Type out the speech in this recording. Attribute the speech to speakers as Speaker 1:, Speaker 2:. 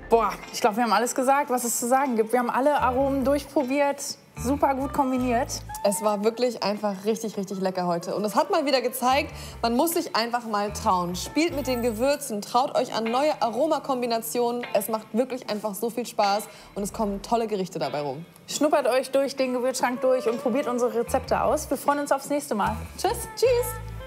Speaker 1: Boah, ich glaube, wir haben alles gesagt, was es zu sagen gibt. Wir haben alle Aromen durchprobiert, super gut kombiniert.
Speaker 2: Es war wirklich einfach richtig, richtig lecker heute. Und es hat mal wieder gezeigt, man muss sich einfach mal trauen. Spielt mit den Gewürzen, traut euch an neue Aromakombinationen. Es macht wirklich einfach so viel Spaß und es kommen tolle Gerichte dabei rum.
Speaker 1: Schnuppert euch durch den Gewürzschrank durch und probiert unsere Rezepte aus. Wir freuen uns aufs nächste Mal.
Speaker 2: Tschüss. Tschüss.